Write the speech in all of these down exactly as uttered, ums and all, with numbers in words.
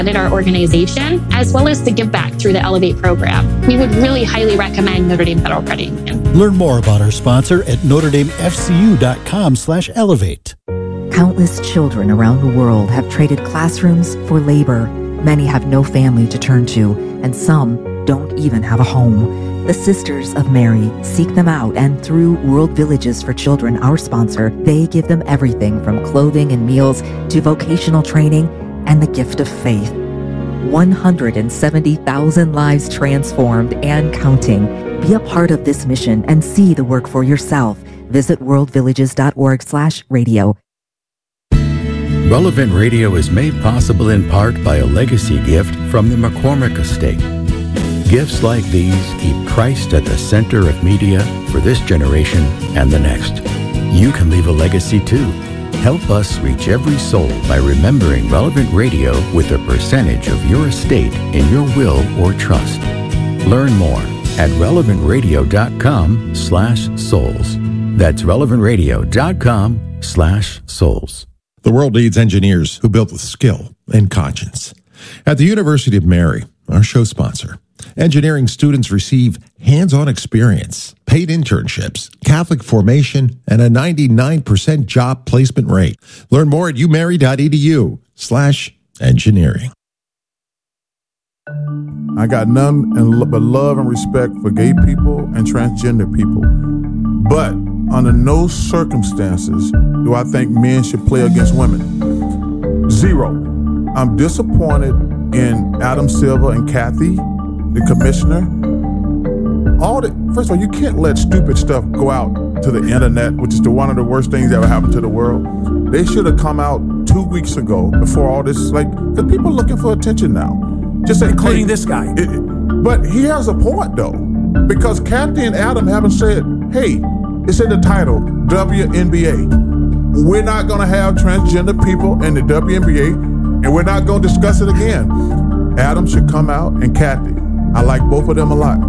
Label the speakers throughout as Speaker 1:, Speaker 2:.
Speaker 1: in our organization, as well as to give back through the Elevate program. We would really highly recommend Notre Dame Federal Credit Union.
Speaker 2: Learn more about our sponsor at notre dame f c u dot com slash elevate.
Speaker 3: Countless children around the world have traded classrooms for labor. Many have no family to turn to, and some don't even have a home. The Sisters of Mary seek them out, and through World Villages for Children, our sponsor, they give them everything from clothing and meals to vocational training and the gift of faith. one hundred seventy thousand lives transformed and counting. Be a part of this mission and see the work for yourself. Visit world villages dot org slash radio.
Speaker 4: Relevant Radio is made possible in part by a legacy gift from the McCormick Estate. Gifts like these keep Christ at the center of media for this generation and the next. You can leave a legacy too. Help us reach every soul by remembering Relevant Radio with a percentage of your estate in your will or trust. Learn more at relevant radio dot com slash souls. That's relevant radio dot com slash souls.
Speaker 5: The world needs engineers who build with skill and conscience. At the University of Mary, our show sponsor, engineering students receive hands-on experience, paid internships, Catholic formation, and a ninety-nine percent job placement rate. Learn more at umary dot e d u slash engineering.
Speaker 6: I got none but love and respect for gay people and transgender people. But under no circumstances do I think men should play against women. Zero. I'm disappointed in Adam Silver and Kathy, the commissioner. All the, first of all, you can't let stupid stuff go out to the internet, which is the, one of the worst things that ever happened to the world. They should have come out two weeks ago before all this, like, because people are looking for attention now. Just say,
Speaker 7: including
Speaker 6: hey,
Speaker 7: this guy.
Speaker 6: It, but he has a point, though, because Kathy and Adam haven't said, hey, it's in the title, W N B A. We're not going to have transgender people in the W N B A, and we're not going to discuss it again. Adam should come out, and Kathy. I like both of them a lot.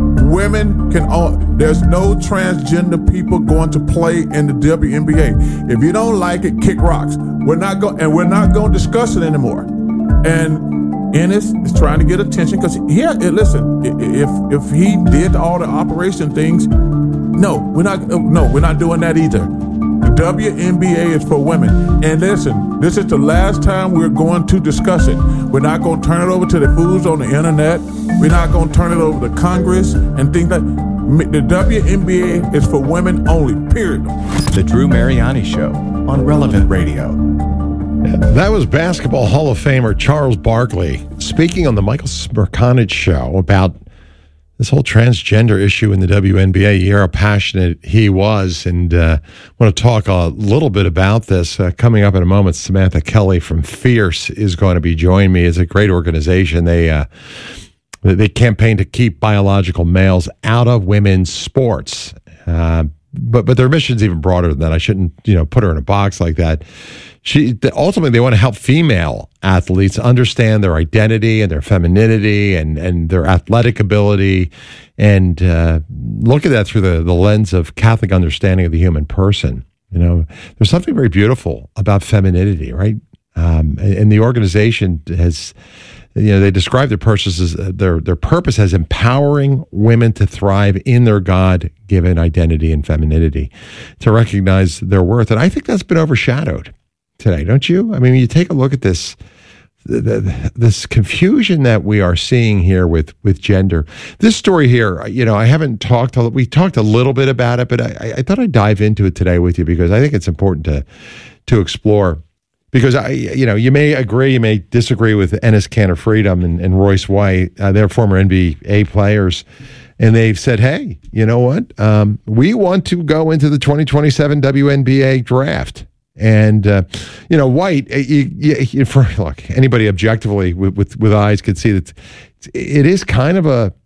Speaker 6: Women can own, there's no transgender people going to play in the W N B A. If you don't like it, kick rocks. We're not going, and we're not going to discuss it anymore. And Ennis is trying to get attention because here, listen, if if he did all the operation things, no, we're not. No, we're not doing that either. The W N B A is for women. And listen, this is the last time we're going to discuss it. We're not going to turn it over to the fools on the internet. We're not going to turn it over to Congress and things like that. The W N B A is for women only, period.
Speaker 8: The Drew Mariani Show on Relevant Radio.
Speaker 5: That was Basketball Hall of Famer Charles Barkley speaking on the Michael Smerconic Show about this whole transgender issue in the W N B A. You hear how passionate he was, and uh, I want to talk a little bit about this. Uh, coming up in a moment, Samantha Kelly from Fierce is going to be joining me. It's a great organization. They uh, they campaign to keep biological males out of women's sports. Uh, but but their mission's even broader than that. I shouldn't you know put her in a box like that. She ultimately they want to help female athletes understand their identity and their femininity and, and their athletic ability, and uh, look at that through the, the lens of Catholic understanding of the human person. You know, there's something very beautiful about femininity, right? Um, and, and the organization has, you know, they describe their purpose as their their purpose as empowering women to thrive in their God-given identity and femininity, to recognize their worth, and I think that's been overshadowed today, don't you? I mean, you take a look at this, the, the, this confusion that we are seeing here with with gender. This story here, you know, I haven't talked. We talked a little bit about it, but I, I thought I'd dive into it today with you because I think it's important to to explore. Because I, you know, you may agree, you may disagree with Enes Kanter Freedom and, and Royce White. Uh, they're former N B A players. And they've said, hey, you know what? Um, we want to go into the twenty twenty-seven W N B A draft. And, uh, you know, White, you, you, for, look, anybody objectively with, with, with eyes could see that it is kind of a,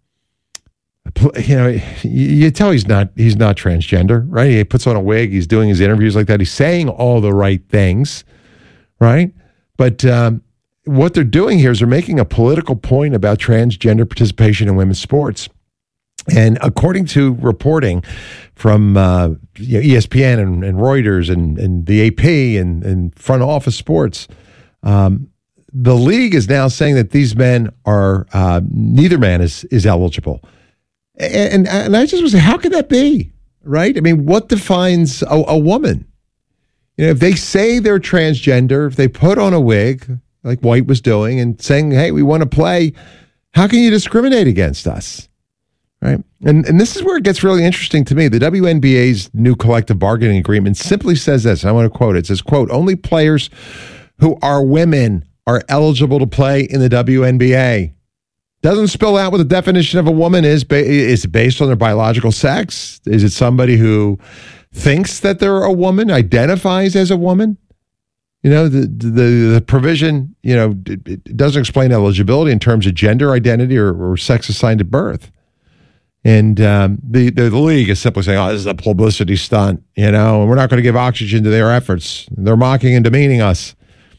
Speaker 5: you know, you tell he's not, he's not transgender, right? He puts on a wig, he's doing his interviews like that. He's saying all the right things, right? But um, what they're doing here is they're making a political point about transgender participation in women's sports. And according to reporting from uh, you know, E S P N and, and Reuters and, and the A P and, and Front Office Sports, um, the league is now saying that these men are, uh, neither man is, is eligible. And, and, and I just was saying, how could that be? Right? I mean, what defines a, a woman? You know, if they say they're transgender, if they put on a wig, like White was doing, and saying, hey, we want to play, how can you discriminate against us? Right? And and this is where it gets really interesting to me. The W N B A's new collective bargaining agreement simply says this, and I want to quote it. It says, quote, only players who are women are eligible to play in the W N B A. Doesn't spill out what the definition of a woman is. Is it based on their biological sex? Is it somebody who thinks that they're a woman, identifies as a woman? You know, the the, the provision, you know, it, it doesn't explain eligibility in terms of gender identity or, or sex assigned at birth. And um, the, the the league is simply saying, oh, this is a publicity stunt, you know, and we're not going to give oxygen to their efforts. They're mocking and demeaning us.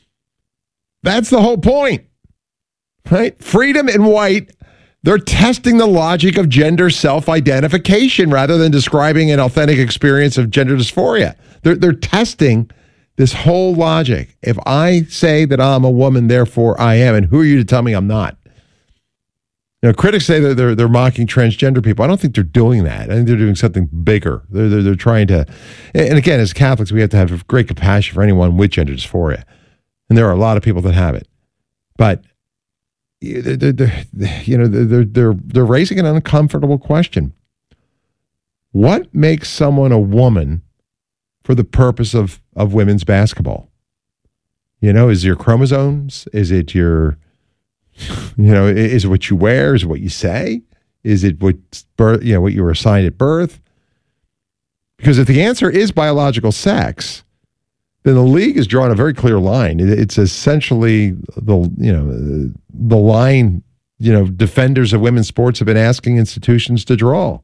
Speaker 5: That's the whole point, right? Freedom and White, they're testing the logic of gender self-identification rather than describing an authentic experience of gender dysphoria. They're, they're testing this whole logic. If I say that I'm a woman, therefore I am, and who are you to tell me I'm not? You know, critics say that they're they're mocking transgender people. I don't think they're doing that. I think they're doing something bigger. They're they're, they're trying to, and again, as Catholics, we have to have great compassion for anyone with gender dysphoria, and there are a lot of people that have it. But they're, they're, they're, you know, they're they're they're raising an uncomfortable question. What makes someone a woman for the purpose of of women's basketball? You know, is it your chromosomes? Is it your You know, is it what you wear? Is it what you say? Is it what birth, you know, what you were assigned at birth? Because if the answer is biological sex, then the league has drawn a very clear line. It's essentially the you know the line you know defenders of women's sports have been asking institutions to draw.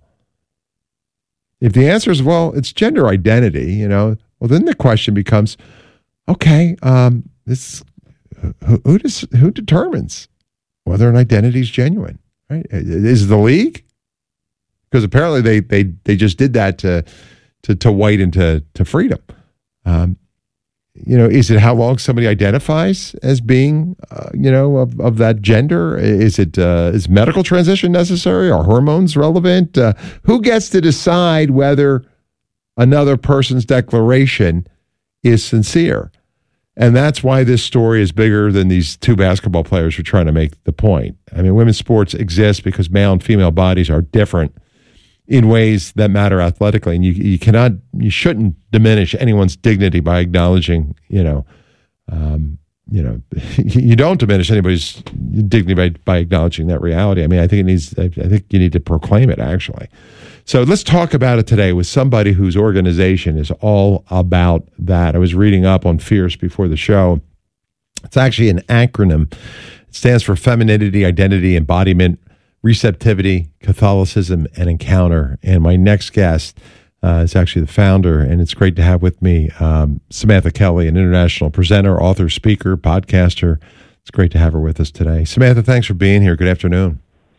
Speaker 5: If the answer is, well, it's gender identity, you know, well then the question becomes, okay, um, this who, who does who determines whether an identity is genuine, right? Is it the league? Because apparently they they they just did that to to, to White and to, to Freedom. Um, you know, is it how long somebody identifies as being, uh, you know, of, of that gender? Is it uh, is medical transition necessary? Are hormones relevant? Uh, who gets to decide whether another person's declaration is sincere? And that's why this story is bigger than these two basketball players who are trying to make the point. I mean, women's sports exist because male and female bodies are different in ways that matter athletically. And you, you cannot, you shouldn't diminish anyone's dignity by acknowledging, you know, um, you know, you don't diminish anybody's dignity by, by acknowledging that reality. I mean, I think it needs, I think you need to proclaim it, actually. So let's talk about it today with somebody whose organization is all about that. I was reading up on FIERCE before the show. It's actually an acronym. It stands for Femininity, Identity, Embodiment, Receptivity, Catholicism, and Encounter. And my next guest uh, is actually the founder, and it's great to have with me um, Samantha Kelly, an international presenter, author, speaker, podcaster. It's great to have her with us today. Samantha, thanks for being here. Good afternoon.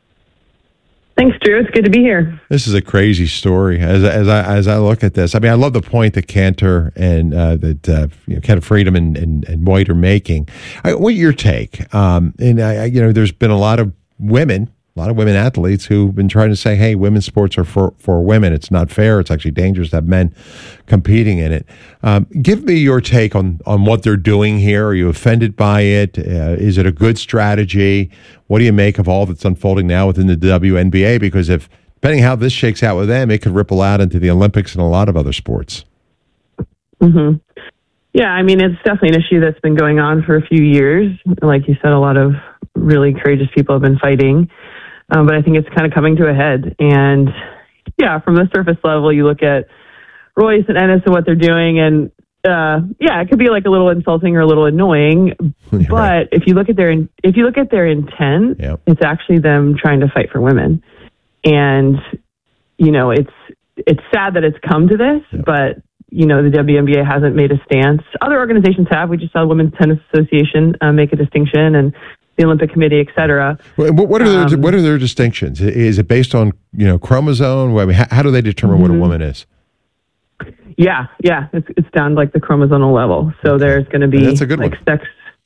Speaker 7: Thanks, Drew. It's good to be here. This
Speaker 5: is a crazy story. As as I as I look at this, I mean, I love the point that Cantor and uh, that uh, you know, Cantor Freedom and, and, and White are making. I, what's your take? Um, and I, I, you know, there's been a lot of women, a lot of women athletes who've been trying to say, "Hey, women's sports are for for women. It's not fair. It's actually dangerous to have men competing in it." Um, give me your take on on what they're doing here. Are you offended by it? Uh, is it a good strategy? What do you make of all that's unfolding now within the W N B A? Because if, depending how this shakes out with them, it could ripple out into the Olympics and a lot of other sports.
Speaker 7: Mm-hmm. Yeah, I mean, it's definitely an issue that's been going on for a few years. Like you said, a lot of really courageous people have been fighting. Um, but I think it's kind of coming to a head. And yeah, from the surface level, you look at Royce and Ennis and what they're doing, and Uh, yeah, it could be like a little insulting or a little annoying, but right. if you look at their if you look at their intent, yep. it's actually them trying to fight for women. And you know, it's it's sad that it's come to this, yep. but you know, the W N B A hasn't made a stance. Other organizations have. We just saw the Women's Tennis Association uh, make a distinction, and the Olympic Committee, et cetera.
Speaker 5: What, what are their um, what are their distinctions? Is it based on you know chromosome? I mean, how, how do they determine mm-hmm. what a woman is?
Speaker 7: Yeah, yeah, it's it's down to like the chromosomal level. So there's going to be
Speaker 5: that's a good
Speaker 7: like
Speaker 5: one.
Speaker 7: sex.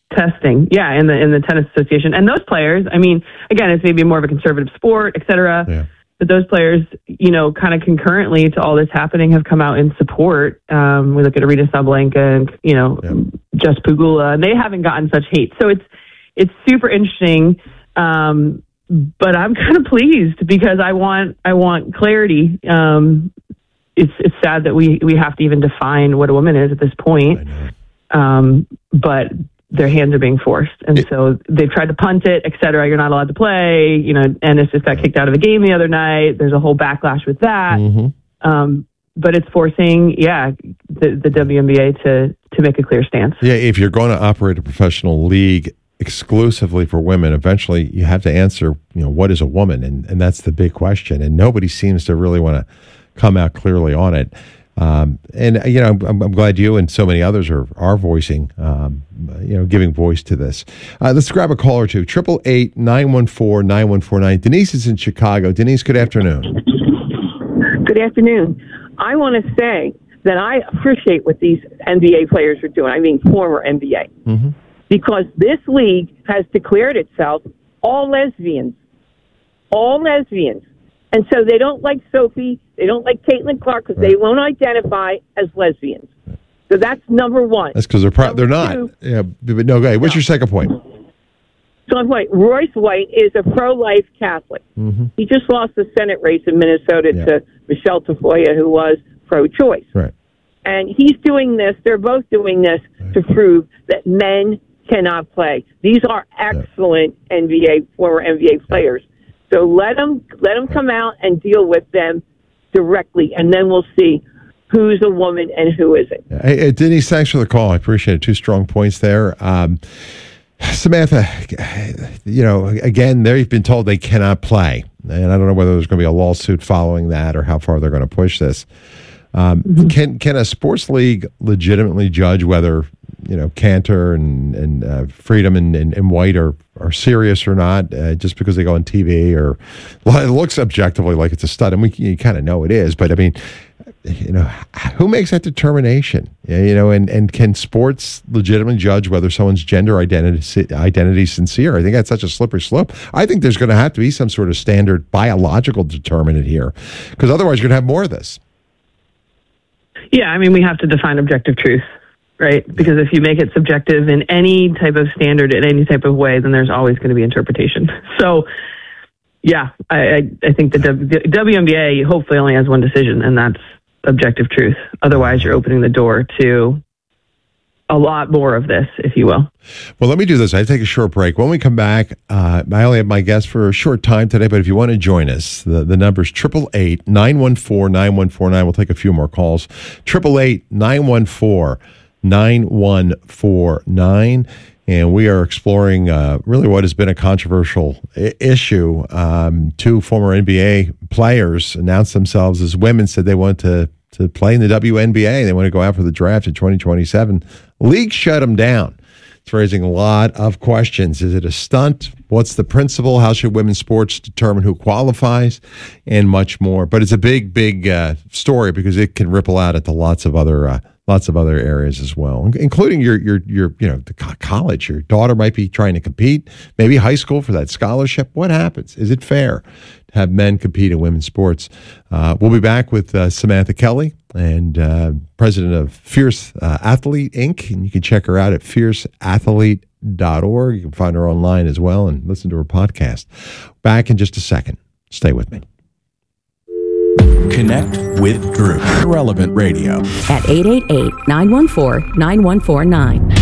Speaker 7: testing. Yeah, in the in the tennis association. And those players, I mean, again, it's maybe more of a conservative sport, et cetera.
Speaker 5: Yeah.
Speaker 7: But those players, you know, kind of concurrently to all this happening have come out in support. Um, we look at Aryna Sabalenka and, you know, yeah. Jess Pegula, and they haven't gotten such hate. So it's it's super interesting. Um, but I'm kind of pleased because I want I want clarity. Um, it's it's sad that we, we have to even define what a woman is at this point. Um, but their hands are being forced. And it, so they've tried to punt it, et cetera. You're not allowed to play, you know, Ennis just got kicked out of a game the other night. There's a whole backlash with that. Mm-hmm. Um, but it's forcing, yeah, the, the W N B A to, to make a clear stance.
Speaker 5: Yeah, if you're going to operate a professional league exclusively for women, eventually you have to answer, you know, what is a woman? And, and that's the big question. And nobody seems to really want to come out clearly on it. Um, and, you know, I'm, I'm glad you and so many others are, are voicing, um, you know, giving voice to this. Uh, let's grab a call or two. triple eight, nine one four, nine one four nine. Denise is in Chicago. Denise, good afternoon.
Speaker 9: Good afternoon. I want to say that I appreciate what these N B A players are doing. I mean, former N B A. Mm-hmm. Because this league has declared itself all lesbians. All lesbians. And so they don't like Sophie, they don't like Caitlin Clark because right. they won't identify as lesbians. So that's number one.
Speaker 5: That's because they're pro- they're not. Two, yeah, but no, go ahead. What's no. your second point?
Speaker 9: So I'm like, Royce White is a pro-life Catholic. Mm-hmm. He just lost the Senate race in Minnesota yeah. to Michelle Tafoya, who was pro-choice.
Speaker 5: Right.
Speaker 9: And he's doing this, they're both doing this right. to prove that men cannot play. These are excellent yeah. N B A, former N B A players. So let them let them come out and deal with them directly, and then we'll see who's a woman and who isn't.
Speaker 5: Hey, hey, Denise, thanks for the call. I appreciate it. Two strong points there. Um, Samantha, you know, again, they've been told they cannot play, and I don't know whether there's going to be a lawsuit following that or how far they're going to push this. Um, mm-hmm. Can can a sports league legitimately judge whether, you know, Cantor and and uh, Freedom and, and, and White are, are serious or not, uh, just because they go on T V? Or, well, it looks objectively like it's a stud, and we you kind of know it is. But I mean, you know, who makes that determination? You know, and, and can sports legitimately judge whether someone's gender identity identity is sincere? I think that's such a slippery slope. I think there's going to have to be some sort of standard biological determinant here, because otherwise you're going to have more of this.
Speaker 7: Yeah, I mean, we have to define objective truth, right? Because if you make it subjective in any type of standard, in any type of way, then there's always going to be interpretation. So, yeah, I, I, I think the W N B A hopefully only has one decision, and that's objective truth. Otherwise, you're opening the door to a lot more of this, if you will.
Speaker 5: Well, let me do this. I take a short break. When we come back, uh, I only have my guest for a short time today, but if you want to join us, the, the number is eight eight eight, nine one four, nine one four nine. We'll take a few more calls. eight eight eight, nine one four, nine one four nine. And we are exploring uh, really what has been a controversial I- issue. Um, two former N B A players announced themselves as women, said they want to to play in the W N B A. They want to go out for the draft in twenty twenty-seven. League shut them down. It's raising a lot of questions. Is it a stunt? What's the principle? How should women's sports determine who qualifies? And much more. But it's a big, big uh, story because it can ripple out into lots of other uh, lots of other areas as well, including your your your you know the college. Your daughter might be trying to compete, maybe high school for that scholarship. What happens? Is it fair to have men compete in women's sports? Uh, we'll be back with uh, Samantha Kelly, and uh, president of Fierce uh, Athlete Incorporated. And you can check her out at fierce athlete dot org. You can find her online as well and listen to her podcast. Back in just a second. Stay with me.
Speaker 8: Connect with Drew. Relevant Radio.
Speaker 10: At eight eight eight, nine one four, nine one four nine.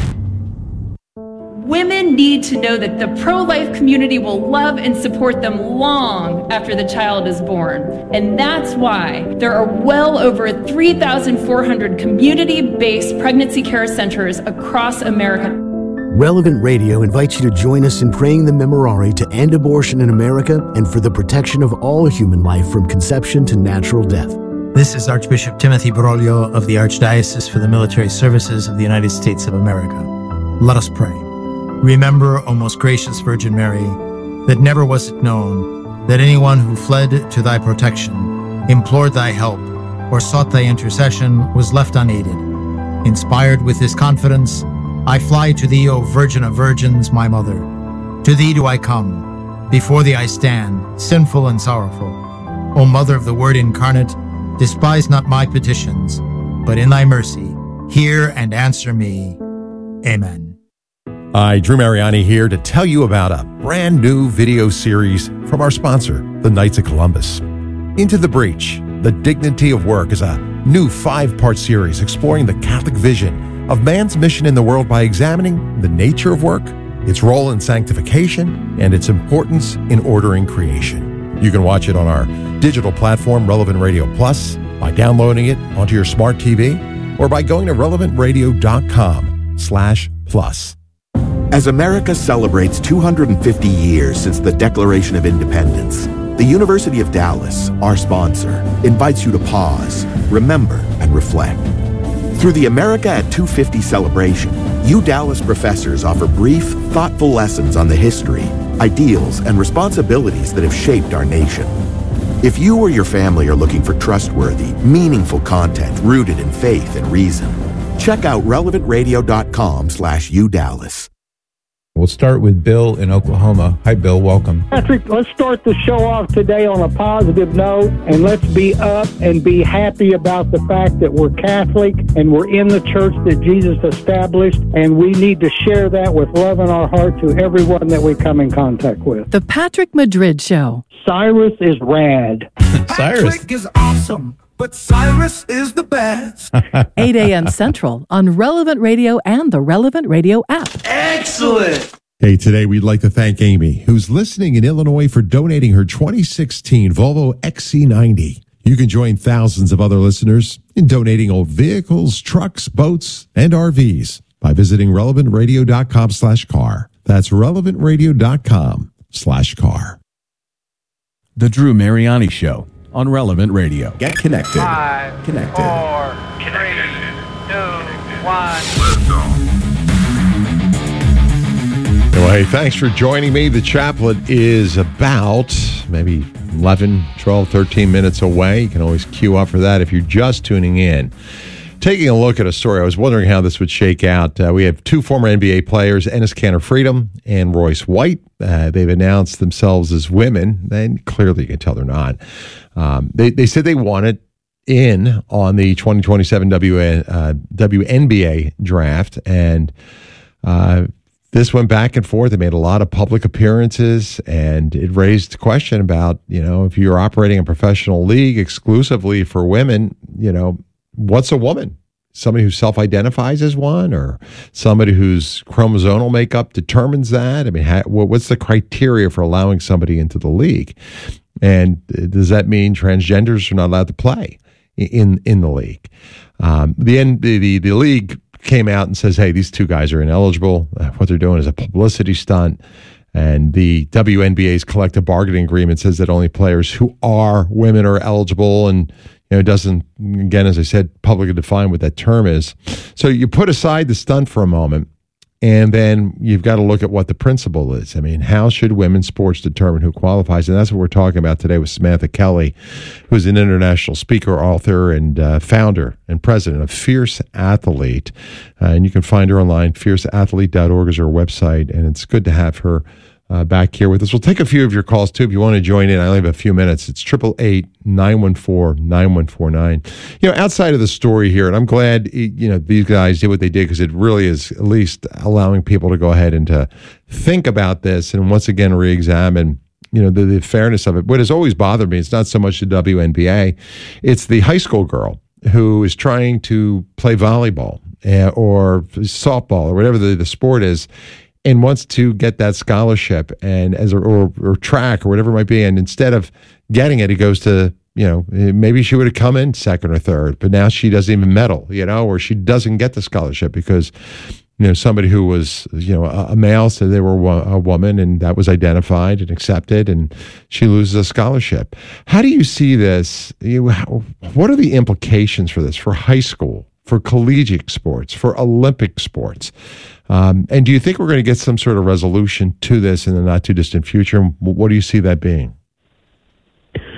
Speaker 11: Women need to know that the pro-life community will love and support them long after the child is born. And that's why there are well over three thousand four hundred community-based pregnancy care centers across America.
Speaker 12: Relevant Radio invites you to join us in praying the Memorare to end abortion in America and for the protection of all human life from conception to natural death.
Speaker 13: This is Archbishop Timothy Broglio of the Archdiocese for the Military Services of the United States of America. Let us pray. Remember, O most gracious Virgin Mary, that never was it known that anyone who fled to thy protection, implored thy help, or sought thy intercession was left unaided. Inspired with this confidence, I fly to thee, O Virgin of Virgins, my mother. To thee do I come. Before thee I stand, sinful and sorrowful. O Mother of the Word incarnate, despise not my petitions, but in thy mercy, hear and answer me. Amen.
Speaker 5: Hi, Drew Mariani here to tell you about a brand new video series from our sponsor, the Knights of Columbus. Into the Breach, The Dignity of Work is a new five-part series exploring the Catholic vision of man's mission in the world by examining the nature of work, its role in sanctification, and its importance in ordering creation. You can watch it on our digital platform, Relevant Radio Plus, by downloading it onto your smart T V, or by going to relevant radio dot com slash plus.
Speaker 14: As America celebrates two hundred fifty years since the Declaration of Independence, the University of Dallas, our sponsor, invites you to pause, remember, and reflect. Through the America at two fifty celebration, U Dallas professors offer brief, thoughtful lessons on the history, ideals, and responsibilities that have shaped our nation. If you or your family are looking for trustworthy, meaningful content rooted in faith and reason, check out relevant radio dot com slash U Dallas.
Speaker 15: We'll start with Bill in Oklahoma. Hi, Bill. Welcome.
Speaker 16: Patrick, let's start the show off today on a positive note, and let's be up and be happy about the fact that we're Catholic and we're in the church that Jesus established, and we need to share that with love in our heart to everyone that we come in contact with.
Speaker 17: The Patrick Madrid Show.
Speaker 16: Cyrus is rad.
Speaker 15: Cyrus.
Speaker 18: Patrick is awesome, but Cyrus is the best.
Speaker 17: eight a.m. Central on Relevant Radio and the Relevant Radio app.
Speaker 18: Excellent.
Speaker 5: Hey, today we'd like to thank Amy, who's listening in Illinois, for donating her twenty sixteen Volvo X C ninety. You can join thousands of other listeners in donating old vehicles, trucks, boats, and R Vs by visiting relevant radio dot com slash car. That's relevant radio dot com slash car.
Speaker 8: The Drew Mariani Show on Relevant Radio.
Speaker 14: Get connected.
Speaker 19: Five,
Speaker 14: connected.
Speaker 19: four, three, two, one.
Speaker 5: Well, hey, thanks for joining me. The Chaplet is about maybe eleven, twelve, thirteen minutes away. You can always queue up for that if you're just tuning in. Taking a look at a story, I was wondering how this would shake out. Uh, we have two former N B A players, Enes Kanter Freedom and Royce White. Uh, they've announced themselves as women, and clearly you can tell they're not. Um, they, they said they wanted in on the twenty twenty-seven W, uh, W N B A draft, and uh, this went back and forth. They made a lot of public appearances, and it raised the question about, you know, if you're operating a professional league exclusively for women, you know, what's a woman? Somebody who self-identifies as one, or somebody whose chromosomal makeup determines that? I mean, how, what's the criteria for allowing somebody into the league? And does that mean transgenders are not allowed to play in in the league? Um, the, the the the league came out and says, hey, these two guys are ineligible. What they're doing is a publicity stunt. And the W N B A's collective bargaining agreement says that only players who are women are eligible, and you know, it doesn't, again, as I said, publicly define what that term is. So you put aside the stunt for a moment, and then you've got to look at what the principle is. I mean, how should women's sports determine who qualifies? And that's what we're talking about today with Samantha Kelly, who's an international speaker, author, and uh, founder and president of Fierce Athlete. Uh, and you can find her online. fierce athlete dot org is her website, and it's good to have her Uh, back here with us. We'll take a few of your calls, too, if you want to join in. I only have a few minutes. It's eight eight eight, nine one four, nine one four nine. You know, outside of the story here, and I'm glad, you know, these guys did what they did, because it really is at least allowing people to go ahead and to think about this and once again re-examine, you know, the, the fairness of it. What has always bothered me, it's not so much the W N B A, it's the high school girl who is trying to play volleyball uh, or softball or whatever the, the sport is, and wants to get that scholarship and as a, or, or track or whatever it might be. And instead of getting it, he goes to, you know, maybe she would have come in second or third, but now she doesn't even medal, you know, or she doesn't get the scholarship because, you know, somebody who was, you know, a, a male said they were a woman, and that was identified and accepted, and she loses a scholarship. How do you see this? You, how, what are the implications for this, for high school, for collegiate sports, for Olympic sports? Um, and do you think we're going to get some sort of resolution to this in the not too distant future? What do you see that being?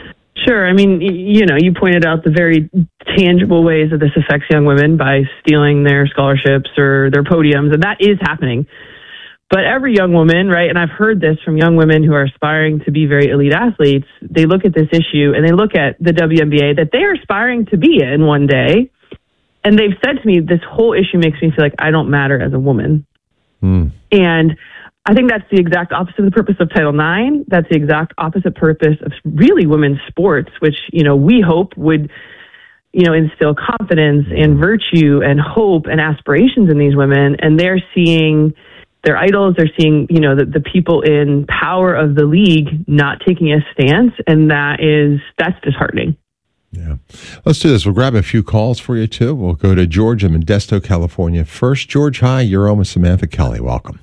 Speaker 7: Sure. I mean, you know, you pointed out the very tangible ways that this affects young women by stealing their scholarships or their podiums, and that is happening. But every young woman, right, and I've heard this from young women who are aspiring to be very elite athletes, they look at this issue and they look at the W N B A that they are aspiring to be in one day, and they've said to me, this whole issue makes me feel like I don't matter as a woman.
Speaker 5: Mm.
Speaker 7: And I think that's the exact opposite of the purpose of Title nine. That's the exact opposite purpose of really women's sports, which, you know, we hope would, you know, instill confidence and virtue and hope and aspirations in these women. And they're seeing their idols, they're seeing, you know, the, the people in power of the league not taking a stance. And that is, that's disheartening.
Speaker 5: Yeah. Let's do this. We'll grab a few calls for you, too. We'll go to George in Modesto, California. First, George, hi. You're on with Samantha Kelly. Welcome.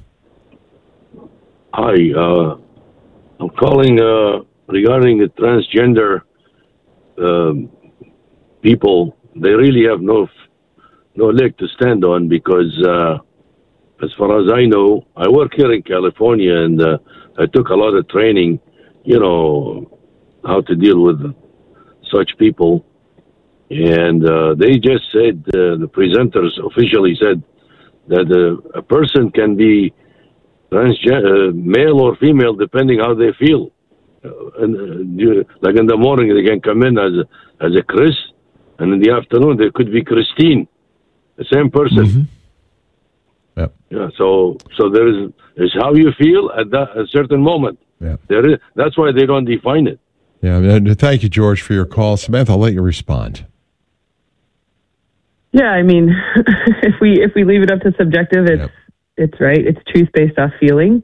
Speaker 20: Hi, uh, I'm calling uh, regarding the transgender uh, people. They really have no no leg to stand on because, uh, as far as I know, I work here in California and uh, I took a lot of training, you know, how to deal with such people. And uh, they just said, uh, the presenters officially said that uh, a person can be transgender, uh, male or female, depending how they feel. Uh, and uh, you, like in the morning, they can come in as a, as a Chris, and in the afternoon they could be Christine, the same person.
Speaker 5: Mm-hmm. Yep.
Speaker 20: Yeah. So, so there is is how you feel at that a certain moment.
Speaker 5: Yeah.
Speaker 20: There is. That's why they don't define it.
Speaker 5: Yeah. Thank you, George, for your call. Samantha, I'll let you respond.
Speaker 7: Yeah, I mean, if we if we leave it up to subjective, it's. Yep. It's right. It's truth based off feeling.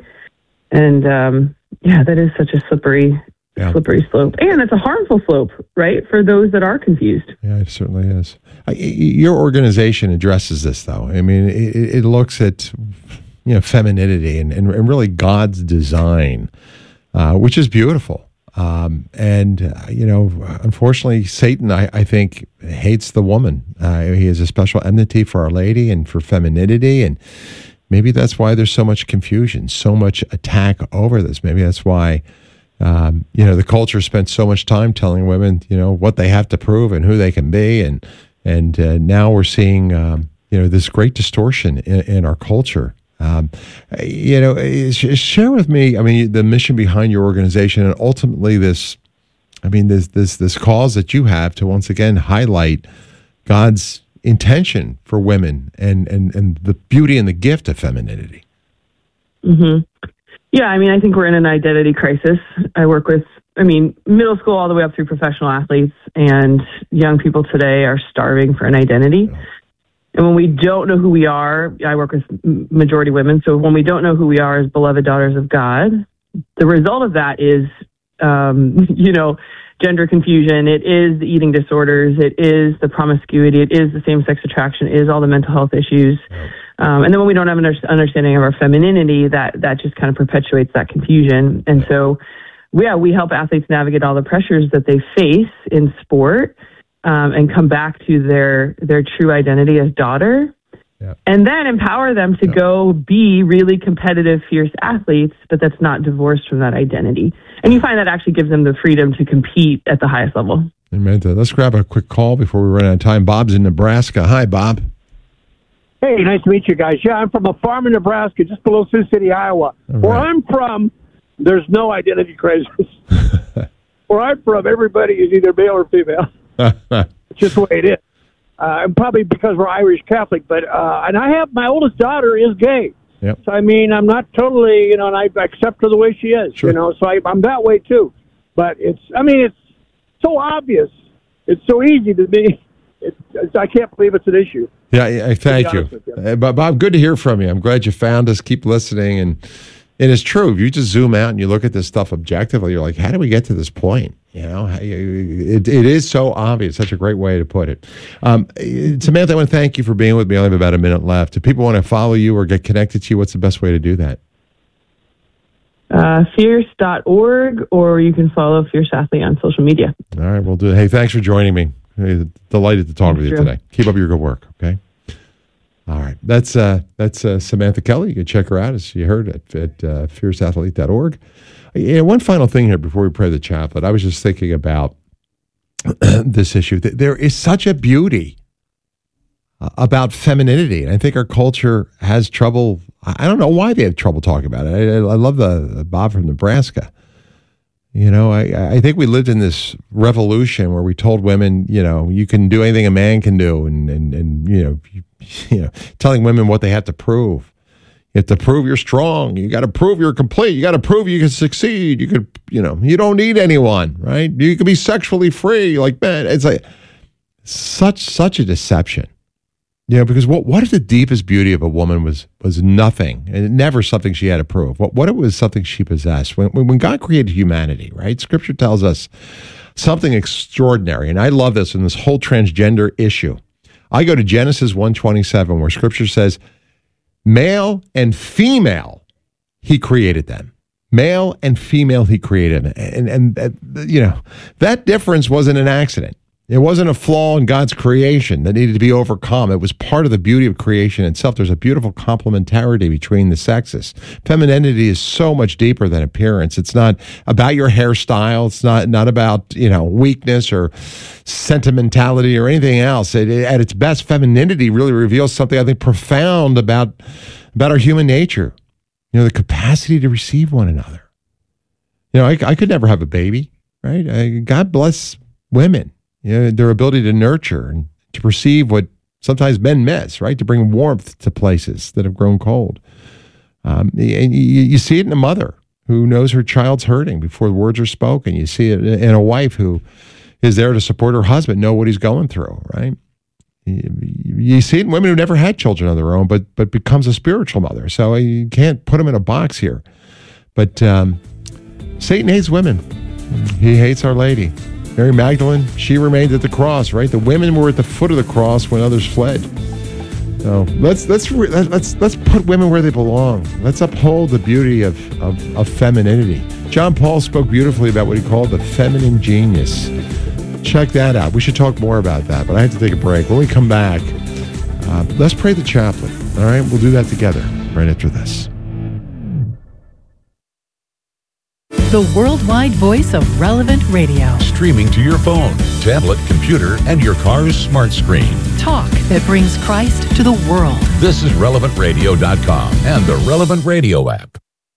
Speaker 7: And um, yeah, that is such a slippery, yeah. slippery slope. And it's a harmful slope, right, for those that are confused.
Speaker 5: Yeah, it certainly is. I, your organization addresses this, though. I mean, it, it looks at, you know, femininity and, and, and really God's design, uh, which is beautiful. Um, and, uh, you know, unfortunately, Satan, I, I think, hates the woman. Uh, he has a special enmity for Our Lady and for femininity, and maybe that's why there's so much confusion, so much attack over this. Maybe that's why, um, you know, the culture spent so much time telling women, you know, what they have to prove and who they can be. And and uh, now we're seeing, um, you know, this great distortion in, in our culture. Um, you know, share with me, I mean, the mission behind your organization and ultimately this, I mean, this this this cause that you have to once again highlight God's intention for women and, and, and the beauty and the gift of femininity.
Speaker 7: Mm-hmm. Yeah, I mean, I think we're in an identity crisis. I work with, I mean, middle school all the way up through professional athletes, and young people today are starving for an identity. Yeah. And when we don't know who we are, I work with majority women, so when we don't know who we are as beloved daughters of God, the result of that is, um, you know, gender confusion, it is the eating disorders, it is the promiscuity, it is the same-sex attraction, it is all the mental health issues. Um, and then when we don't have an understanding of our femininity, that, that just kind of perpetuates that confusion. And so, yeah, we help athletes navigate all the pressures that they face in sport um, and come back to their, their true identity as daughter. Yeah. And then empower them to yeah. go be really competitive, fierce athletes, but that's not divorced from that identity. And you find that actually gives them the freedom to compete at the highest level.
Speaker 5: Amen. Let's grab a quick call before we run out of time. Bob's in Nebraska. Hi, Bob.
Speaker 16: Hey, nice to meet you guys. Yeah, I'm from a farm in Nebraska, just below Sioux City, Iowa. Right. Where I'm from, there's no identity crisis. Where I'm from, everybody is either male or female. It's just the way it is. Uh, probably because we're Irish Catholic, but uh, and I have my oldest daughter is gay.
Speaker 5: Yep.
Speaker 16: So I mean, I'm not totally, you know, and I accept her the way she is, sure. you know. So I, I'm that way too. But it's, I mean, it's so obvious. It's so easy to be. It's, it's, I can't believe it's an issue.
Speaker 5: Yeah, yeah thank you. you. Uh, Bob, good to hear from you. I'm glad you found us. Keep listening, and and it's true. If you just zoom out and you look at this stuff objectively, you're like, how do we get to this point? You know, it, it is so obvious. Such a great way to put it. Um, Samantha, I want to thank you for being with me. I only have about a minute left. If people want to follow you or get connected to you, what's the best way to do that?
Speaker 7: Uh, fierce dot org, or you can follow Fierce Athlete on social media.
Speaker 5: All right, we'll do it. Hey, thanks for joining me. Delighted to talk Thanks, with you Drew. today. Keep up your good work, okay? All right. That's uh, that's uh, Samantha Kelly. You can check her out, as you heard, at, at uh, fierce athlete dot org. Yeah, one final thing here before we pray the chaplet. I was just thinking about this issue. There is such a beauty about femininity. And I think our culture has trouble. I don't know why they have trouble talking about it. I, I love the Bob from Nebraska. You know, I, I think we lived in this revolution where we told women, you know, you can do anything a man can do, and and, and you know, you, you know, telling women what they have to prove. You have to prove you're strong. You got to prove you're complete. You got to prove you can succeed. You could, you know, you don't need anyone, right? You can be sexually free, like men. It's like such such a deception. You know, because what what if the deepest beauty of a woman was was nothing, and never something she had to prove? What what it was something she possessed. When when God created humanity, right? Scripture tells us something extraordinary, and I love this in this whole transgender issue. I go to Genesis one twenty-seven, where Scripture says, "Male and female, He created them. Male and female, He created them." And and, and you know, that difference wasn't an accident. It wasn't a flaw in God's creation that needed to be overcome. It was part of the beauty of creation itself. There's a beautiful complementarity between the sexes. Femininity is so much deeper than appearance. It's not about your hairstyle. It's not not about, you know, weakness or sentimentality or anything else. It, it, at its best, femininity really reveals something, I think, profound about, about our human nature. You know, the capacity to receive one another. You know, I, I could never have a baby, right? I, God bless women. You know, their ability to nurture and to perceive what sometimes men miss, right? To bring warmth to places that have grown cold. Um, and you, you see it in a mother who knows her child's hurting before the words are spoken. You see it in a wife who is there to support her husband, know what he's going through, right? You, you see it in women who never had children of their own, but but becomes a spiritual mother. So you can't put them in a box here. But um, Satan hates women. He hates Our Lady. Mary Magdalene, she remained at the cross, right? The women were at the foot of the cross when others fled. So let's let's let's let's put women where they belong. Let's uphold the beauty of, of, of femininity. John Paul spoke beautifully about what he called the feminine genius. Check that out. We should talk more about that, but I have to take a break. When we come back, uh, let's pray the chaplain. All right, we'll do that together right after this.
Speaker 17: The worldwide voice of Relevant Radio.
Speaker 21: Streaming to your phone, tablet, computer, and your car's smart screen.
Speaker 17: Talk that brings Christ to the world.
Speaker 21: This is relevant radio dot com and the Relevant Radio app.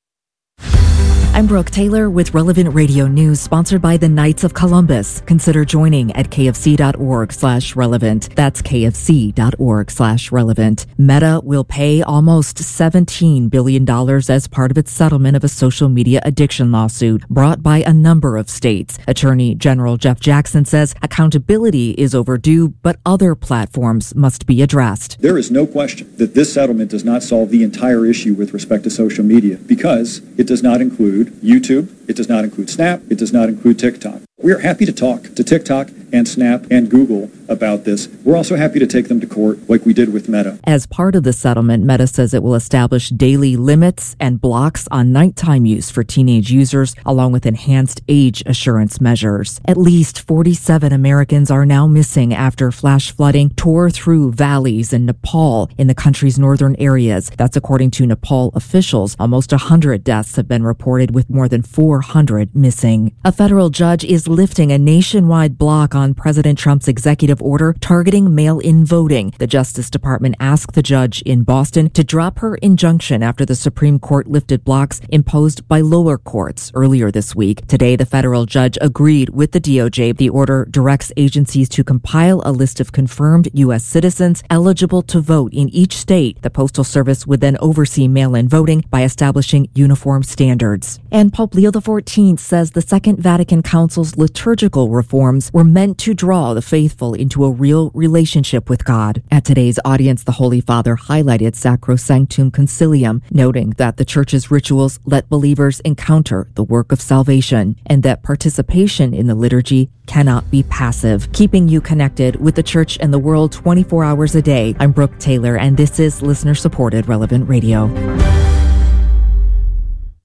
Speaker 3: I'm Brooke Taylor with Relevant Radio News, sponsored by the Knights of Columbus. Consider joining at kfc.org slash relevant. That's kfc.org slash relevant. Meta will pay almost seventeen billion dollars as part of its settlement of a social media addiction lawsuit brought by a number of states. Attorney General Jeff Jackson says accountability is overdue, but other platforms must be addressed.
Speaker 22: There is no question that this settlement does not solve the entire issue with respect to social media because it does not include YouTube, it does not include Snap, it does not include TikTok. We are happy to talk to TikTok and Snap and Google about this. We're also happy to take them to court like we did with Meta.
Speaker 3: As part of the settlement, Meta says it will establish daily limits and blocks on nighttime use for teenage users, along with enhanced age assurance measures. At least forty-seven Americans are now missing after flash flooding tore through valleys in Nepal in the country's northern areas. That's according to Nepal officials. Almost one hundred deaths have been reported, with more than four hundred missing. A federal judge is lifting a nationwide block on President Trump's executive order targeting mail-in voting. The Justice Department asked the judge in Boston to drop her injunction after the Supreme Court lifted blocks imposed by lower courts earlier this week. Today, the federal judge agreed with the D O J. The order directs agencies to compile a list of confirmed U S citizens eligible to vote in each state. The Postal Service would then oversee mail-in voting by establishing uniform standards. And Pope Leo the fourteenth says the Second Vatican Council's liturgical reforms were meant to draw the faithful into a real relationship with God. At today's audience, the Holy Father highlighted Sacrosanctum Concilium, noting that the Church's rituals let believers encounter the work of salvation and that participation in the liturgy cannot be passive. Keeping you connected with the Church and the world twenty-four hours a day, I'm Brooke Taylor, and this is listener-supported Relevant Radio.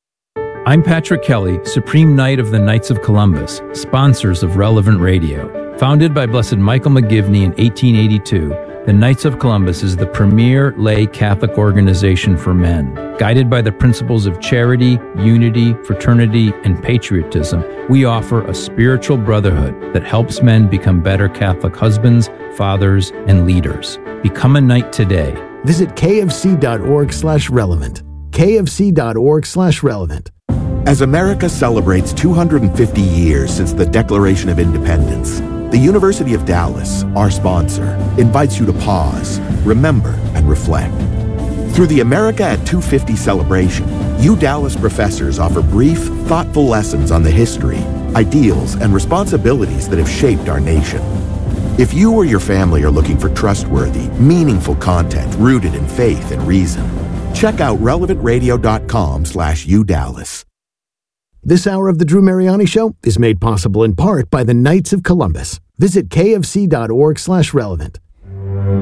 Speaker 23: I'm Patrick Kelly, Supreme Knight of the Knights of Columbus, sponsors of Relevant Radio.
Speaker 1: Founded by Blessed Michael McGivney in eighteen eighty-two, the Knights of Columbus is the premier lay Catholic organization for men. Guided by the principles of charity, unity, fraternity, and patriotism, we offer a spiritual brotherhood that helps men become better Catholic husbands, fathers, and leaders. Become a knight today.
Speaker 12: Visit kfc.org slash relevant. kfc.org slash relevant.
Speaker 14: As America celebrates two hundred fifty years since the Declaration of Independence, the University of Dallas, our sponsor, invites you to pause, remember, and reflect. Through the America at two fifty celebration, U Dallas professors offer brief, thoughtful lessons on the history, ideals, and responsibilities that have shaped our nation. If you or your family are looking for trustworthy, meaningful content rooted in faith and reason, check out relevant radio dot com slash U Dallas.
Speaker 12: This hour of the Drew Mariani Show is made possible in part by the Knights of Columbus. Visit kfc.org slash relevant.